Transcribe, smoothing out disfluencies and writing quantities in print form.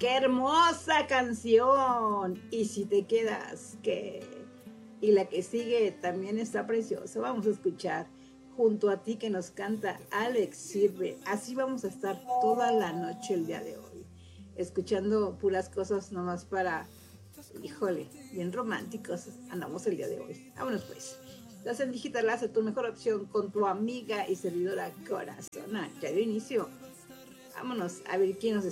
¡Qué hermosa canción! Y si te quedas, ¿qué? Y la que sigue también está preciosa. Vamos a escuchar Junto a ti, que nos canta Alex Sirve. Así vamos a estar toda la noche el día de hoy, escuchando puras cosas nomás para, híjole, bien románticos andamos el día de hoy. Vámonos pues. Estás en Digital Hace, tu mejor opción, con tu amiga y servidora Corazón. Ya de inicio. Vámonos a ver quién nos